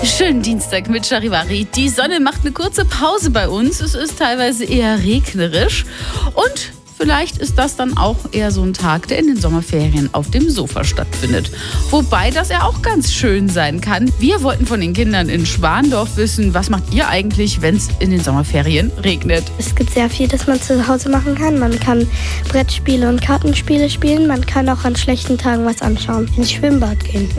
Schönen Dienstag mit Charivari. Die Sonne macht eine kurze Pause bei uns. Es ist teilweise eher regnerisch. Und vielleicht ist das dann auch eher so ein Tag, der in den Sommerferien auf dem Sofa stattfindet. Wobei das ja auch ganz schön sein kann. Wir wollten von den Kindern in Schwandorf wissen, was macht ihr eigentlich, wenn es in den Sommerferien regnet? Es gibt sehr viel, das man zu Hause machen kann. Man kann Brettspiele und Kartenspiele spielen. Man kann auch an schlechten Tagen was anschauen. Ins Schwimmbad gehen.